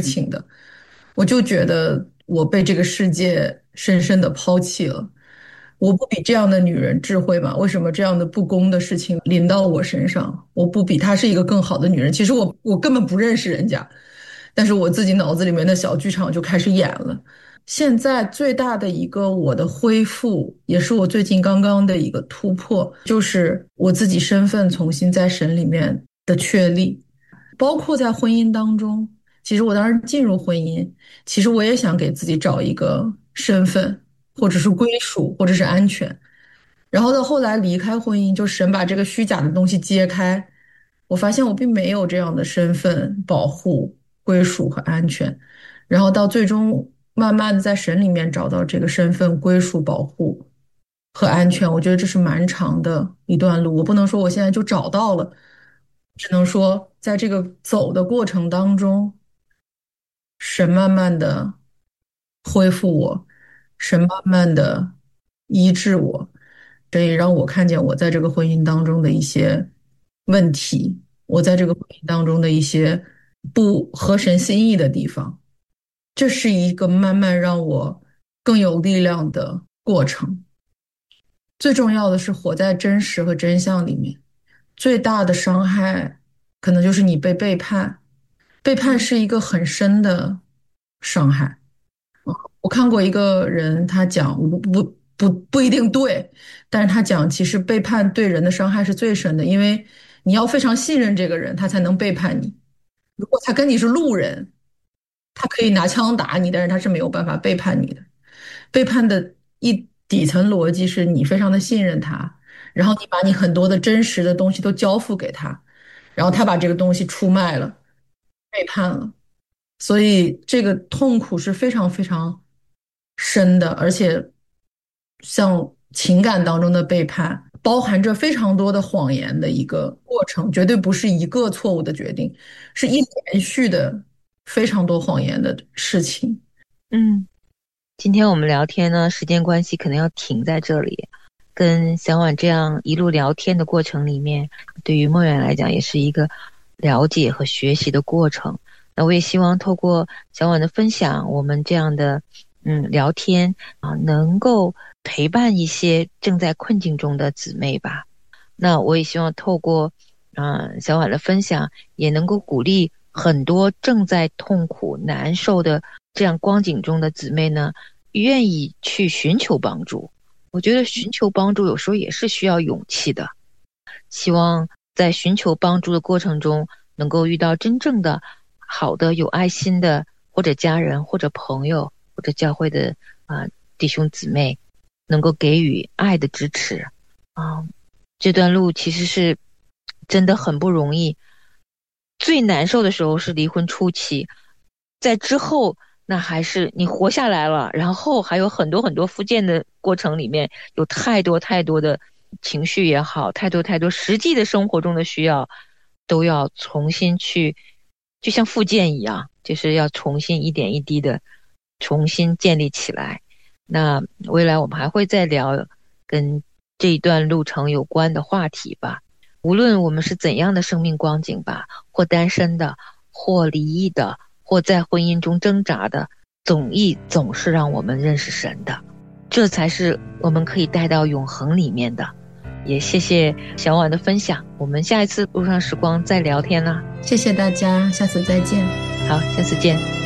情的。我就觉得我被这个世界深深的抛弃了。我不比这样的女人智慧吗？为什么这样的不公的事情临到我身上？我不比她是一个更好的女人？其实我根本不认识人家，但是我自己脑子里面的小剧场就开始演了。现在最大的一个我的恢复，也是我最近刚刚的一个突破，就是我自己身份重新在神里面的确立，包括在婚姻当中。其实我当时进入婚姻，其实我也想给自己找一个身份，或者是归属，或者是安全。然后到后来离开婚姻，就神把这个虚假的东西揭开，我发现我并没有这样的身份保护、归属和安全。然后到最终慢慢的在神里面找到这个身份、归属、保护和安全，我觉得这是蛮长的一段路。我不能说我现在就找到了，只能说在这个走的过程当中，神慢慢的恢复我，神慢慢的医治我，这也让我看见我在这个婚姻当中的一些问题，我在这个婚姻当中的一些不合神心意的地方。这是一个慢慢让我更有力量的过程。最重要的是活在真实和真相里面。最大的伤害可能就是你被背叛，背叛是一个很深的伤害。我看过一个人，他讲，我不一定对，但是他讲，其实背叛对人的伤害是最深的，因为你要非常信任这个人，他才能背叛你。如果他跟你是路人，他可以拿枪打你，但是他是没有办法背叛你的。背叛的底层逻辑是你非常的信任他，然后你把你很多的真实的东西都交付给他，然后他把这个东西出卖了，背叛了。所以这个痛苦是非常非常深的，而且像情感当中的背叛，包含着非常多的谎言的一个过程，绝对不是一个错误的决定，是一连续的非常多谎言的事情。 嗯，今天我们聊天呢，时间关系可能要停在这里。跟小婉这样一路聊天的过程里面，对于梦远来讲也是一个了解和学习的过程。那我也希望透过小婉的分享，我们这样的聊天啊，能够陪伴一些正在困境中的姊妹吧。那我也希望透过小婉的分享，也能够鼓励很多正在痛苦难受的这样光景中的姊妹呢，愿意去寻求帮助。我觉得寻求帮助有时候也是需要勇气的。希望在寻求帮助的过程中，能够遇到真正的好的有爱心的，或者家人，或者朋友，或者教会的弟兄姊妹，能够给予爱的支持。这段路其实是真的很不容易。最难受的时候是离婚初期，在之后那还是你活下来了，然后还有很多很多复健的过程里面，有太多太多的情绪也好，太多太多实际的生活中的需要，都要重新去，就像复健一样，就是要重新一点一滴的重新建立起来。那未来我们还会再聊跟这一段路程有关的话题吧。无论我们是怎样的生命光景吧，或单身的，或离异的，或在婚姻中挣扎的，总是让我们认识神的，这才是我们可以带到永恒里面的。也谢谢小婉的分享，我们下一次路上时光再聊天啦。 谢谢大家，下次再见。 好，下次见。